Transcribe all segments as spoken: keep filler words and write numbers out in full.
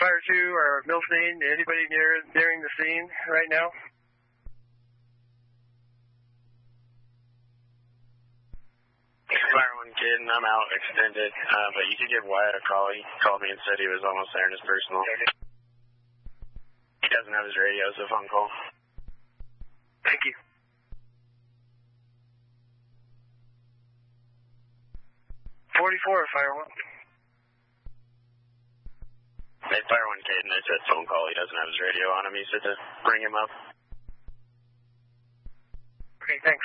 Fire two or Milstein, anybody near nearing the scene right now? Fire one kid, and I'm out extended, uh, but you could give Wyatt a call. He called me and said he was almost there in his personal. He doesn't have his radio, so phone call. Thank you. forty-four, Fire one. They Fire one kid, and they said phone call. He doesn't have his radio on him. He said to bring him up. Okay, thanks.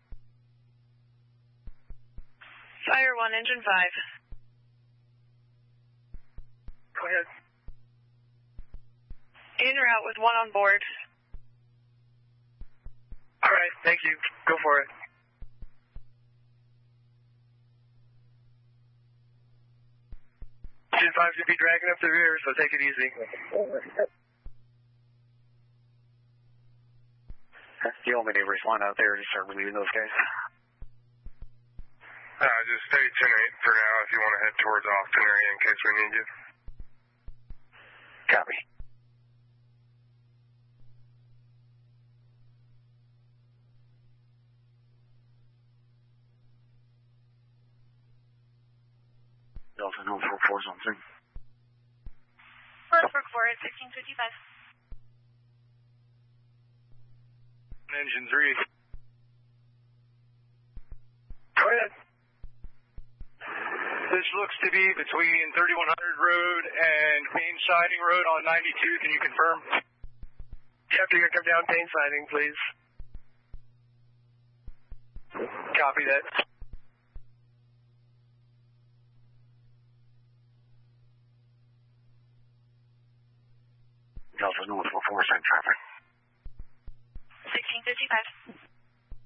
Fire one, engine five. Go ahead. En route with one on board. All right, thank you. Go for it. Engine five should be dragging up the rear, so take it easy. You want me to respond out there and start relieving those guys? Uh, just stay ten eight for now if you want to head towards Austin area in case we need you. Copy. Delta no four four something. Westbrook four at sixteen fifty-five. Engine three. Go ahead. This looks to be between thirty-one hundred Road and Payne Siding Road on ninety-two. Can you confirm? Yep, you're going to come down Payne Siding, please. Copy that. Delta North four four, same traffic. sixteen fifty-five.